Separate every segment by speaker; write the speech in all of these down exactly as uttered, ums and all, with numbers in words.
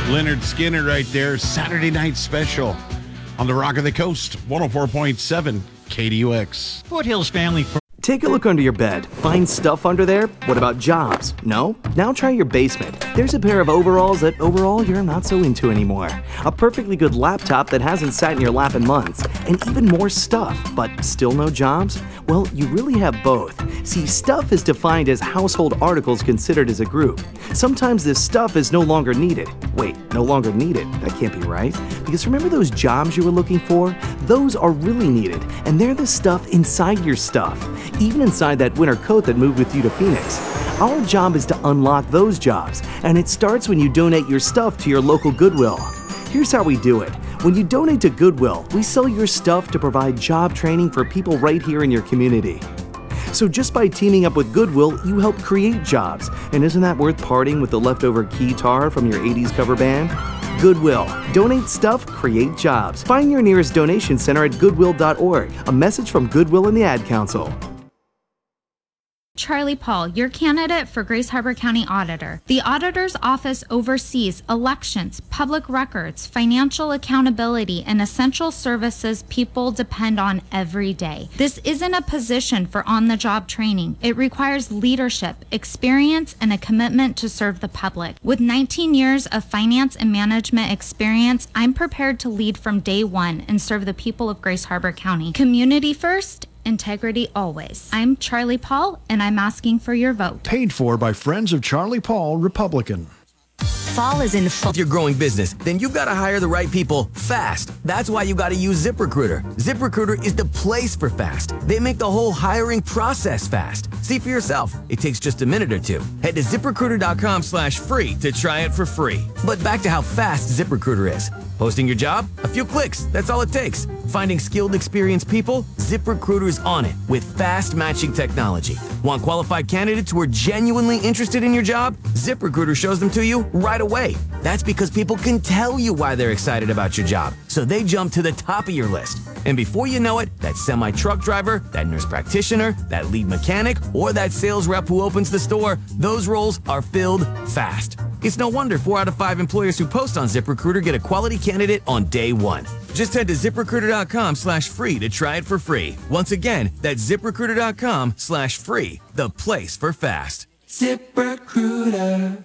Speaker 1: Leonard Skinner right there. Saturday night special on the Rock of the Coast. one oh four point seven K D U X.
Speaker 2: Foothills Family.
Speaker 3: Take a look under your bed. Find stuff under there? What about jobs? No? Now try your basement. There's a pair of overalls that overall you're not so into anymore. A perfectly good laptop that hasn't sat in your lap in months. And even more stuff, but still no jobs? Well, you really have both. See, stuff is defined as household articles considered as a group. Sometimes this stuff is no longer needed. Wait, no longer needed? That can't be right. Because remember those jobs you were looking for? Those are really needed, and they're the stuff inside your stuff. Even inside that winter coat that moved with you to Phoenix. Our job is to unlock those jobs, and it starts when you donate your stuff to your local Goodwill. Here's how we do it. When you donate to Goodwill, we sell your stuff to provide job training for people right here in your community. So just by teaming up with Goodwill, you help create jobs. And isn't that worth parting with the leftover guitar from your eighties cover band? Goodwill. Donate stuff, create jobs. Find your nearest donation center at goodwill dot org. A message from Goodwill and the Ad Council.
Speaker 4: Charlie Paul, your candidate for Grace Harbor County Auditor. The Auditor's Office oversees elections, public records, financial accountability, and essential services people depend on every day. This isn't a position for on-the-job training. It requires leadership, experience, and a commitment to serve the public. With nineteen years of finance and management experience, I'm prepared to lead from day one and serve the people of Grace Harbor County. Community first, integrity always. I'm Charlie Paul, and I'm asking for your vote.
Speaker 5: Paid for by Friends of Charlie Paul, Republican.
Speaker 6: Fall is in full.
Speaker 7: If you're growing business, then you've got to hire the right people fast. That's why you got to use ZipRecruiter. ZipRecruiter is the place for fast. They make the whole hiring process fast. See for yourself. It takes just a minute or two. Head to ZipRecruiter.com slash free to try it for free. But back to how fast ZipRecruiter is. Posting your job? A few clicks. That's all it takes. Finding skilled, experienced people? ZipRecruiter's on it with fast matching technology. Want qualified candidates who are genuinely interested in your job? ZipRecruiter shows them to you right away. That's because people can tell you why they're excited about your job, so they jump to the top of your list. And before you know it, that semi-truck driver, that nurse practitioner, that lead mechanic, or that sales rep who opens the store, those roles are filled fast. It's no wonder four out of five employers who post on ZipRecruiter get a quality candidate on day one. Just head to ZipRecruiter.com slash free to try it for free. Once again, that's ZipRecruiter.com slash free, the place for fast.
Speaker 8: ZipRecruiter.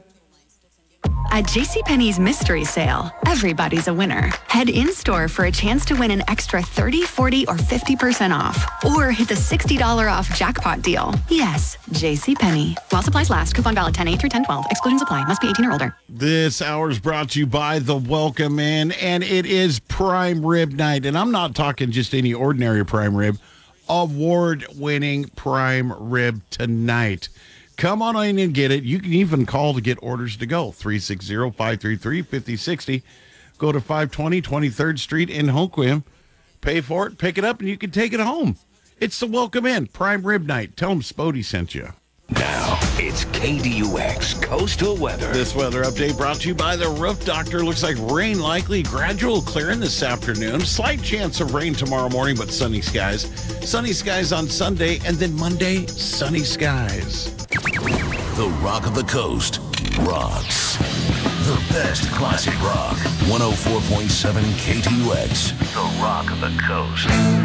Speaker 6: At JCPenney's mystery sale, everybody's a winner. Head in-store for a chance to win an extra thirty, forty, or fifty percent off. Or hit the sixty dollars off jackpot deal. Yes, JCPenney. While supplies last. Coupon valid ten eight through ten twelve. Exclusions apply. Must be eighteen or older.
Speaker 1: This hour is brought to you by The Welcome Inn, and it is prime rib night. And I'm not talking just any ordinary prime rib. Award-winning prime rib tonight. Come on in and get it. You can even call to get orders to go. three six zero, five three three, five zero six zero. Go to five twenty twenty-third Street in Hoquiam. Pay for it, pick it up, and you can take it home. It's the Welcome Inn Prime Rib Night. Tell them Spody sent you.
Speaker 9: Now, it's K D U X Coastal Weather.
Speaker 1: This weather update brought to you by the Roof Doctor. Looks like rain likely, gradual clearing this afternoon. Slight chance of rain tomorrow morning, but sunny skies. Sunny skies on Sunday, and then Monday, sunny skies.
Speaker 9: The Rock of the Coast rocks. The best classic rock. one oh four point seven K T U X. The Rock of the Coast.